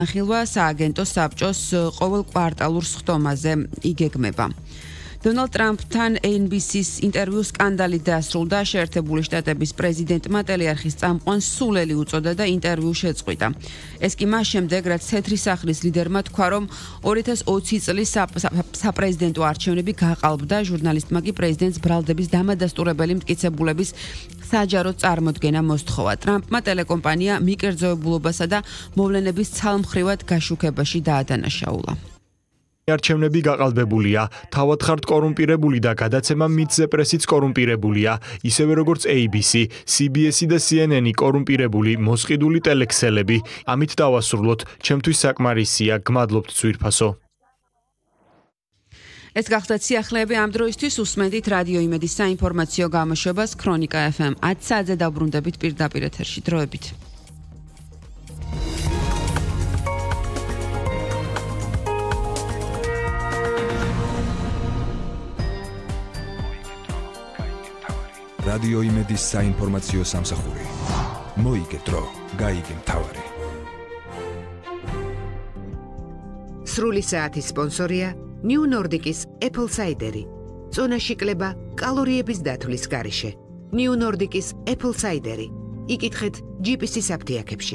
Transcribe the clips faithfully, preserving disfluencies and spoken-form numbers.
ხილვა სააგენტო საბჭოს ყოველ კვარტალურ სხდომაზე იგეგმება. Donald Trump-თან A N B C-ის ინტერვიუ სკანდალით დასრულდა. შეერთებული შტატების პრეზიდენტმა ტელეარხის წამყვანს სულელი უწოდა და ინტერვიუ შეწყვიტა. ეს კი მას შემდეგ, რაც თეთრი სახლის ლიდერმა თქვა, რომ ორი ათას ოცი წლის საპრეზიდენტო არჩევნები გაყალბდა, ჟურნალისტმა კი პრეზიდენტს ბრალდების დამადასტურებელი მტკიცებულების საჯარო წარმოდგენა მოსთხოვა. ტრამპმა ტელეკომპანია მიკერძოებულობასა და მოვლენების ცალმხრივად გაშუქებაში დაადანაშაულა. არჩევნები გაყალბებულია, თავად ხართ კორუმპირებული და გადაცემა მითზე პრესიც კორუმპირებულია, ისევე როგორც A B C, C B S და C N N კორუმპირებული, მოსყიდული ტელექსელები. ამით დავასრულოთ, ჩემთვის საკმარისია, გმადლობთ ძვირფასო. ეს გახდათ სიახლეები ამ დროისთვის. უსმენთ რადიო იმედის საინფორმაციო გამოშვებას ქრონიკა F M ათი საათზე დაბრუნდებით პირდაპირ ეთერში. დროებით. რადიო იმედის საინფორმაციო სამსახური. მოიგეთრო, გაიგე მთავარი. სრული საათის სპონსორია New Nordic-ის Apple Cider-ი. წონაში კლება კალორიების დათვლის გარეშე. New Nordic-ის Apple Cider-ი. იკითხეთ G P C-ის აფთიაქებში.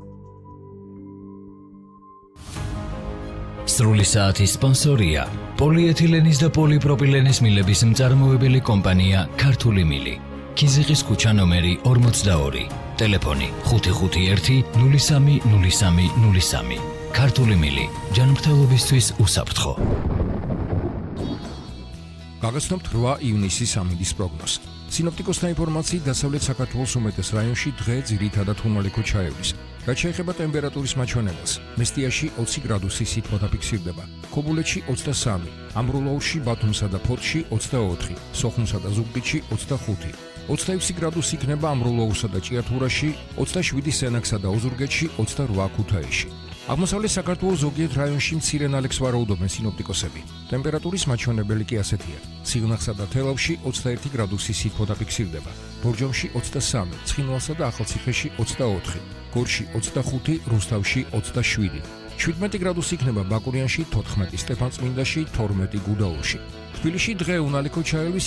სრული საათის სპონსორია პოლიეთილენის და პოლიპროპილენის მილების მწარმოებელი კომპანია ქართული მილი. ქიზიყის ქუჩა ნომერი ორმოცდაორი. ტელეფონი ხუთი ხუთი ერთი ნული სამი ნული სამი ნული სამი. ქართული მილი. ჯანმრთელობისთვის უსაფრთხო. გაგაცნობთ რვა ივნისის ამინდის პროგნოზს. სინოპტიკოსთა ინფორმაციით დასავლეთ საქართველოს უმეტეს რაიონში დღე ძირითადად ხუმრალიქო ჩაევრის. რაც შეეხება ტემპერატურის მაჩვენებელს, მესტიაში ოცი გრადუსი სითბო დაფიქსირდება, ქობულეთში ოცდასამი, ამბროლაურში, ბათუმსა და ფოთში ოცდაოთხი, სოხუმსა და ზუგდიდში ოცდახუთი, ოცდაექვსი გრადუსი იქნება ამბროლაურსა და ჭიათურაში, ოცდაშვიდი სენაკსა და ოზურგეთში, ოცდარვა ქუთაისში. აღმოსავლეთ საქართველოს ზოგიერთ რაიონში მცირე ნალექს ვარაუდობენ სინოპტიკოსები. ტემპერატურის მაჩვენებელი კი ასეთია: სიღნაღსა და თელავში ოცდაერთი გრადუსი სითბო დაფიქსირდება, ბორჯომში ოცდასამი, ცხინვალსა და ახალციხეში ოცდაოთხი, გორში ოცდახუთი, რუსთავში ოცდაშვიდი, შვიდმეტი გრადუსი იქნება ბაკურიანში, თოთხმეტი, სტეფანწმინდაში, თორმეტი, გუდაურში. თბილისში დღე უნალიქო ჩაევის